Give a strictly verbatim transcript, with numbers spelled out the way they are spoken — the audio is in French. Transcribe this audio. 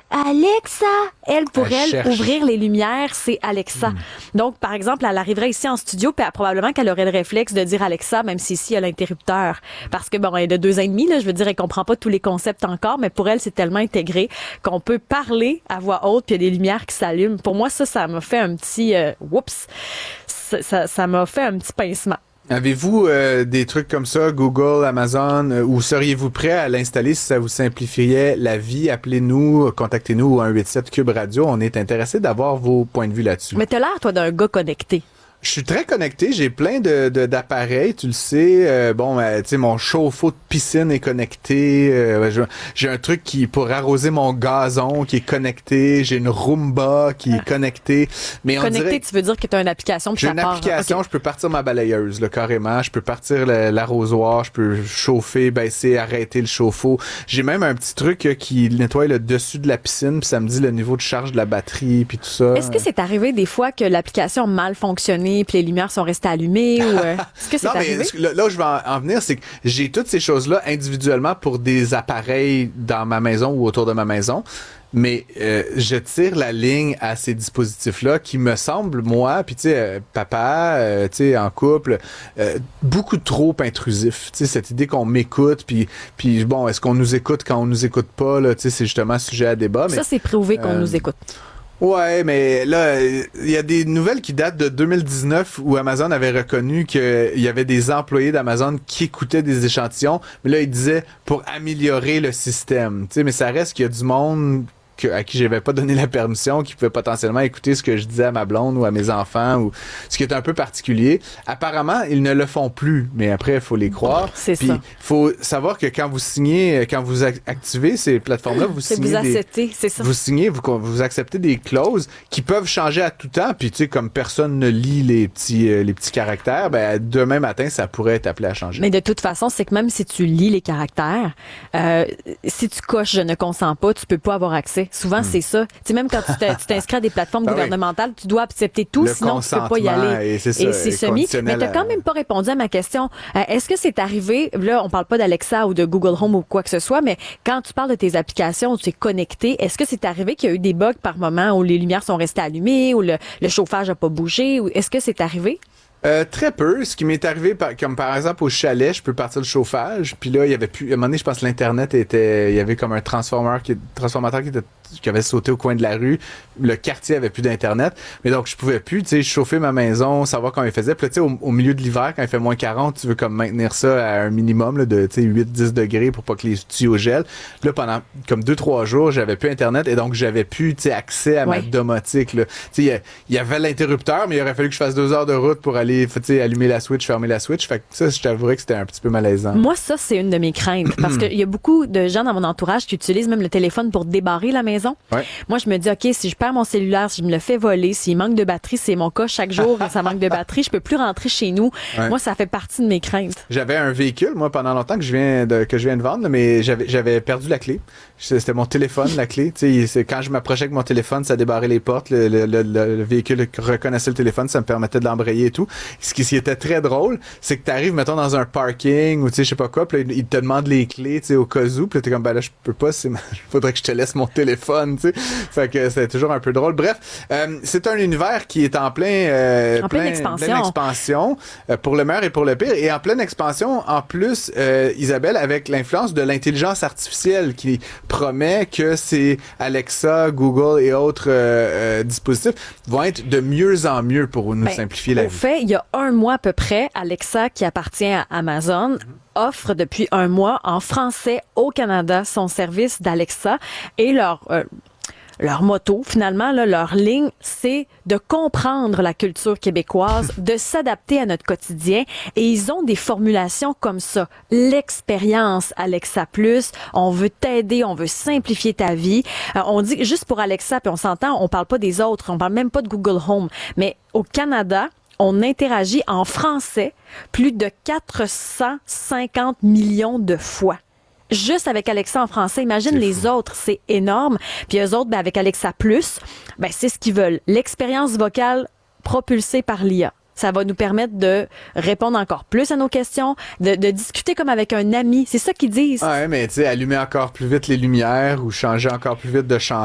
Alexa! Elle, pour Elle elle, cherche. ouvrir les lumières, c'est Alexa. Mm. Donc, par exemple, elle arriverait ici en studio, puis elle- probablement qu'elle aurait le réflexe de dire Alexa, même si ici, il y a l'interrupteur. Parce que, bon, elle est de deux ans et demi, là, je veux dire, elle comprend pas tous les concepts encore, mais pour elle, c'est tellement intégré qu'on peut parler à voix haute, puis il y a des lumières qui s'allument. Pour moi, ça, ça m'a fait un petit... Euh, whoops! Ça, ça, ça m'a fait un petit pincement. Avez-vous euh, des trucs comme ça, Google, Amazon, euh, ou seriez-vous prêt à l'installer si ça vous simplifierait la vie? Appelez-nous, contactez-nous au un huit sept Cube Radio. On est intéressé d'avoir vos points de vue là-dessus. Mais t'as l'air, toi, d'un gars connecté. Je suis très connecté, j'ai plein de, de d'appareils, tu le sais. Euh, bon, euh, tu sais, mon chauffe-eau de piscine est connecté. Euh, je- j'ai un truc qui pour arroser mon gazon qui est connecté. J'ai une Roomba qui est connectée. Mais on Connecté, dirait tu veux dire que t'as une application puis j'ai ça une part. application, Ok. je peux partir ma balayeuse, là, carrément. Je peux partir le- l'arrosoir, je peux chauffer, baisser, arrêter le chauffe-eau. J'ai même un petit truc euh, qui nettoie le dessus de la piscine, puis ça me dit le niveau de charge de la batterie, puis tout ça. Est-ce que c'est arrivé des fois que l'application a mal fonctionné puis les lumières sont restées allumées ou euh, est-ce que c'est Non, mais arrivé? ce- là, là où je vais en, en venir, c'est que j'ai toutes ces choses-là individuellement pour des appareils dans ma maison ou autour de ma maison. Mais euh, je tire la ligne à ces dispositifs-là qui me semblent, moi, puis tu sais, euh, papa, euh, tu sais, en couple, euh, beaucoup trop intrusif. Tu sais, cette idée qu'on m'écoute, puis puis bon, est-ce qu'on nous écoute quand on nous écoute pas, là, tu sais, c'est justement sujet à débat. Mais Ça, c'est prouvé qu'on euh, nous écoute. ouais, mais là, il y a des nouvelles qui datent de deux mille dix-neuf où Amazon avait reconnu qu'il y avait des employés d'Amazon qui écoutaient des échantillons, mais là, ils disaient pour améliorer le système. Tu sais, mais ça reste qu'il y a du monde que, à qui j'avais pas donné la permission, qui pouvait potentiellement écouter ce que je disais à ma blonde ou à mes enfants, ou ce qui est un peu particulier. Apparemment, ils ne le font plus, mais après, il faut les croire. C'est Puis, ça. faut savoir que quand vous signez, quand vous ac- activez ces plateformes-là, vous C'est signez vous des... acceptez, c'est ça. Vous signez, vous, vous acceptez des clauses qui peuvent changer à tout temps, puis tu sais, comme personne ne lit les petits, euh, les petits caractères, ben demain matin, ça pourrait être appelé à changer. Mais de toute façon, c'est que même si tu lis les caractères, euh, si tu coches je ne consens pas, tu peux pas avoir accès. Souvent, c'est ça. Tu sais, même quand tu t'in- tu t'inscris à des plateformes Ah oui. gouvernementales, tu dois accepter tout, Le sinon tu peux pas y consentement, aller. et c'est ça, Et c'est est semi. Mais conditionnel t'as à- quand même pas répondu à ma question. Euh, Est-ce que c'est arrivé, là, on parle pas d'Alexa ou de Google Home ou quoi que ce soit, mais quand tu parles de tes applications où tu es connecté, est-ce que c'est arrivé qu'il y a eu des bugs par moment où les lumières sont restées allumées, ou le, le chauffage a pas bougé, ou est-ce que c'est arrivé? Euh, très peu. Ce qui m'est arrivé, par, comme par exemple au chalet, je peux partir le chauffage, puis là, il y avait plus. À un moment donné, je pense que l'Internet était. Il y avait comme un transformateur qui, transformateur qui, était, qui avait sauté au coin de la rue. Le quartier avait plus d'Internet. Mais donc, je pouvais plus, tu sais, chauffer ma maison, savoir comment il faisait. Puis là, tu sais, au, au milieu de l'hiver, quand il fait moins quarante, tu veux comme maintenir ça à un minimum là, de tu sais, huit dix degrés pour pas que les tuyaux gèlent. Puis là, pendant comme deux trois jours, j'avais plus Internet et donc j'avais plus tu sais, accès à Ouais. ma domotique. Là. Tu sais, il y a- il y avait l'interrupteur, mais il aurait fallu que je fasse deux heures de route pour aller tu sais, allumer la switch, fermer la switch. Fait que ça, je t'avouerais que c'était un petit peu malaisant. Moi, ça, c'est une de mes craintes. Parce qu'il y a beaucoup de gens dans mon entourage qui utilisent même le téléphone pour débarrer la maison. Ouais. Moi, je me dis, OK, si je perds mon cellulaire, si je me le fais voler, s'il manque de batterie, c'est mon cas. Chaque jour, ça manque de batterie. Je peux plus rentrer chez nous. Ouais. Moi, ça fait partie de mes craintes. J'avais un véhicule, moi, pendant longtemps que je viens de, que je viens de vendre, là, mais j'avais, j'avais perdu la clé. C'était mon téléphone, la clé. Tu sais, c'est quand je m'approchais avec mon téléphone, ça débarrait les portes. Le, le, le, le véhicule reconnaissait le téléphone, ça me permettait de l'embrayer et tout. Ce qui, ce qui était très drôle, c'est que tu arrives, mettons, dans un parking ou tu sais, je sais pas quoi, puis là, ils te demandent les clés, tu sais, au cas où, puis là, t'es comme, ben là, je peux pas, c'est ma- faudrait que je te laisse mon téléphone, tu sais. Fait que c'était toujours un peu drôle. Bref, euh, c'est un univers qui est en plein, euh, En pleine expansion. pleine expansion, euh, pour le meilleur et pour le pire, et en pleine expansion, en plus, euh, Isabelle, avec l'influence de l'intelligence artificielle qui promet que c'est Alexa, Google et autres euh, euh, dispositifs vont être de mieux en mieux pour nous Ben, simplifier la Au vie. fait, il y a un mois à peu près, Alexa, qui appartient à Amazon, offre depuis un mois en français au Canada son service d'Alexa et leur euh, leur motto, finalement, là, leur ligne, c'est de comprendre la culture québécoise, de s'adapter à notre quotidien. Et ils ont des formulations comme ça. L'expérience Alexa Plus, on veut t'aider, on veut simplifier ta vie. Euh, on dit juste pour Alexa, puis on s'entend, on parle pas des autres, on parle même pas de Google Home. Mais au Canada, on interagit en français plus de quatre cent cinquante millions de fois. Juste avec Alexa en français. Imagine C'est les fou. autres, c'est énorme. Puis eux autres, ben, avec Alexa Plus, ben, c'est ce qu'ils veulent. L'expérience vocale propulsée par l'I A. Ça va nous permettre de répondre encore plus à nos questions, de, de discuter comme avec un ami. C'est ça qu'ils disent. Ouais, mais tu sais, allumer encore plus vite les lumières ou changer encore plus vite de chanson.